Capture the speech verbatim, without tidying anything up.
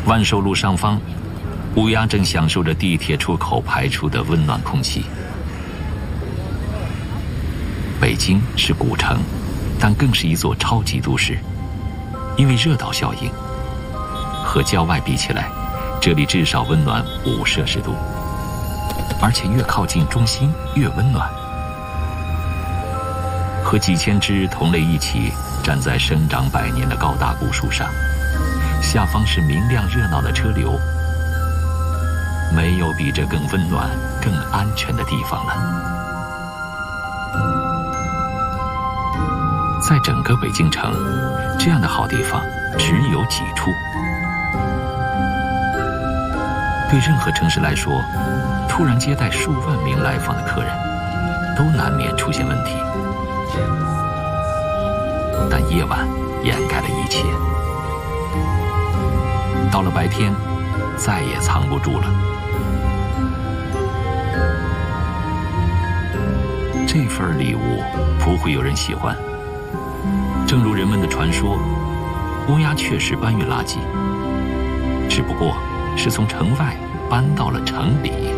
万寿路上方，乌鸦正享受着地铁出口排出的温暖空气。北京是古城，但更是一座超级都市，因为热岛效应，和郊外比起来，这里至少温暖五摄氏度，而且越靠近中心越温暖。和几千只同类一起站在生长百年的高大古树上，下方是明亮热闹的车流，没有比这更温暖、更安全的地方了。在整个北京城，这样的好地方只有几处。对任何城市来说，突然接待数万名来访的客人，都难免出现问题。但夜晚掩盖了一切，到了白天，再也藏不住了。这份礼物不会有人喜欢。正如人们的传说，乌鸦确实搬运垃圾，只不过是从城外搬到了城里。